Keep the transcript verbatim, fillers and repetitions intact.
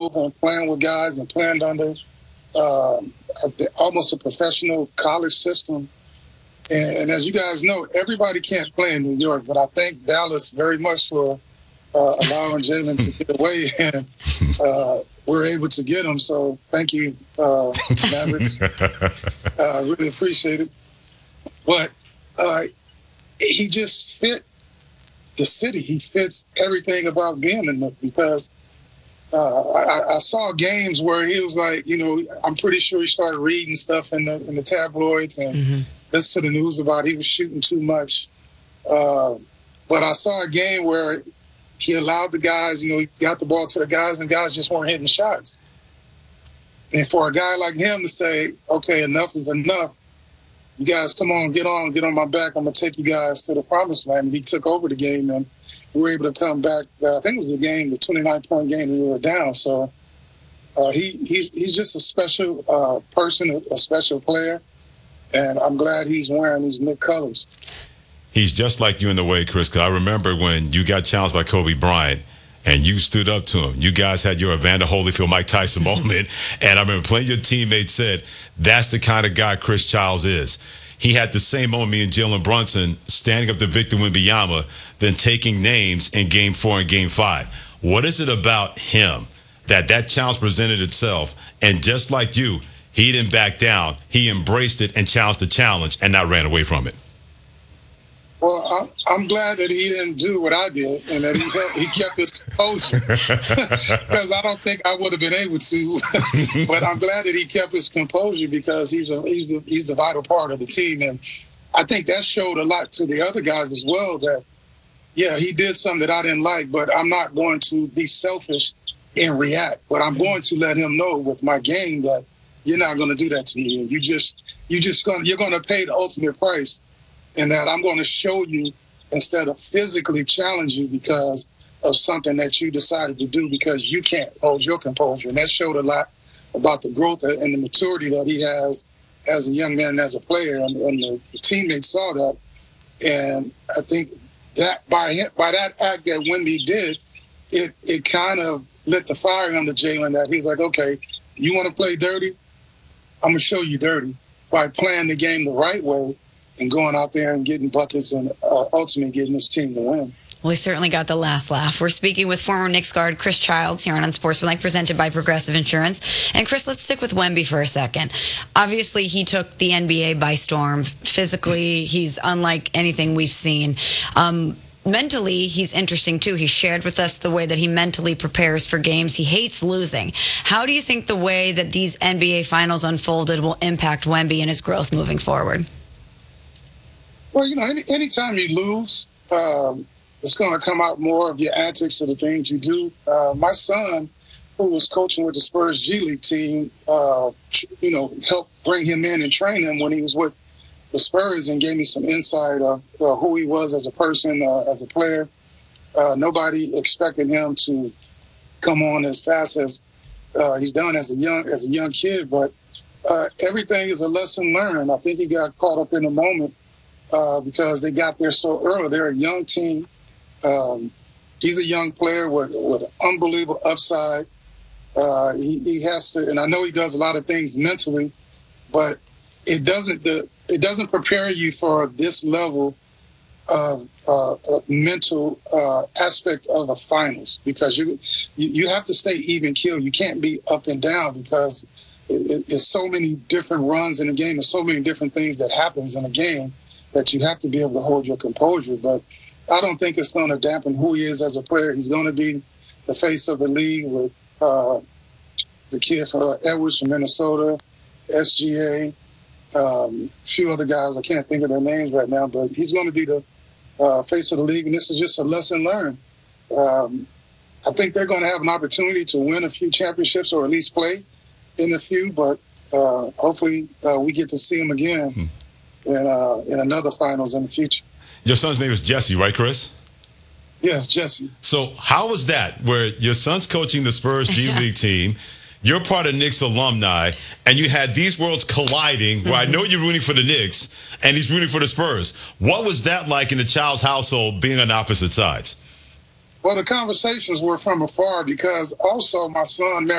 growth and playing with guys and playing under uh, a, almost a professional college system. And, and as you guys know, everybody can't play in New York, but I thank Dallas very much for uh, allowing Jalen to get away, and uh, we're able to get him. So thank you, uh, Mavericks. I uh, really appreciate it. But uh, he just fit the city. He fits everything about being in it, because uh, I, I saw games where he was like, you know, I'm pretty sure he started reading stuff in the in the tabloids and mm-hmm. listened to the news about he was shooting too much. Uh, but I saw a game where he allowed the guys, you know, he got the ball to the guys, and guys just weren't hitting shots. And for a guy like him to say, okay, enough is enough, you guys, come on, get on, get on my back. I'm going to take you guys to the promised land. And he took over the game, and we were able to come back. Uh, I think it was a game, the twenty-nine point game, and we were down. So uh, he he's he's just a special uh, person, a, a special player, and I'm glad he's wearing these Knicks colors. He's just like you in the way, Chris, because I remember when you got challenged by Kobe Bryant and you stood up to him. You guys had your Evander Holyfield, Mike Tyson moment. And I remember plenty of your teammates said, that's the kind of guy Chris Childs is. He had the same moment, me and Jalen Brunson, standing up to Victor Wembanyama, then taking names in game four and game five. What is it about him that that challenge presented itself? And just like you, he didn't back down. He embraced it and challenged the challenge and not ran away from it. Well, I'm glad that he didn't do what I did, and that he, he kept his composure, because I don't think I would have been able to. But I'm glad that he kept his composure, because he's a he's a he's a vital part of the team, and I think that showed a lot to the other guys as well. That yeah, he did something that I didn't like, but I'm not going to be selfish and react. But I'm going to let him know with my game that you're not going to do that to me, and you just you just going you're going to pay the ultimate price. And that I'm going to show you instead of physically challenge you because of something that you decided to do because you can't hold your composure. And that showed a lot about the growth and the maturity that he has as a young man and as a player. And, and the, the teammates saw that. And I think that by him, by that act that Wemby did, it it kind of lit the fire under Jalen, that he's like, okay, you want to play dirty? I'm going to show you dirty by playing the game the right way and going out there and getting buckets and uh, ultimately getting this team to win. Well, we certainly got the last laugh. We're speaking with former Knicks guard Chris Childs here on Unsportsmanlike, presented by Progressive Insurance. And Chris, let's stick with Wemby for a second. Obviously, he took the N B A by storm. Physically, he's unlike anything we've seen. Um, mentally, he's interesting, too. He shared with us the way that he mentally prepares for games. He hates losing. How do you think the way that these N B A finals unfolded will impact Wemby and his growth moving forward? Well, you know, any anytime you lose, um, it's going to come out more of your antics or the things you do. Uh, my son, who was coaching with the Spurs G League team, uh, you know, helped bring him in and train him when he was with the Spurs, and gave me some insight of uh, who he was as a person, uh, as a player. Uh, nobody expected him to come on as fast as uh, he's done as a young as a young kid, but uh, everything is a lesson learned. I think he got caught up in the moment. Uh, because they got there so early. They're a young team. Um, he's a young player with, with unbelievable upside. Uh, he, he has to, and I know he does a lot of things mentally, but it doesn't the, it doesn't prepare you for this level of uh, mental uh, aspect of the finals, because you, you you have to stay even keel. You can't be up and down, because it, it, it's so many different runs in a game. There's so many different things that happens in a game that you have to be able to hold your composure. But I don't think it's going to dampen who he is as a player. He's going to be the face of the league with uh, the kid from uh, Edwards from Minnesota, S G A, um, a few other guys. I can't think of their names right now, but he's going to be the uh, face of the league, and this is just a lesson learned. Um, I think they're going to have an opportunity to win a few championships, or at least play in a few, but uh, hopefully uh, we get to see them again. Hmm. In, uh, in another finals in the future. Your son's name is Jesse, right, Chris? Yes, Jesse. So how was that, where your son's coaching the Spurs G League team, you're part of Knicks alumni, and you had these worlds colliding, where I know you're rooting for the Knicks, and he's rooting for the Spurs. What was that like in the Childs household, being on opposite sides? Well, the conversations were from afar, because also my son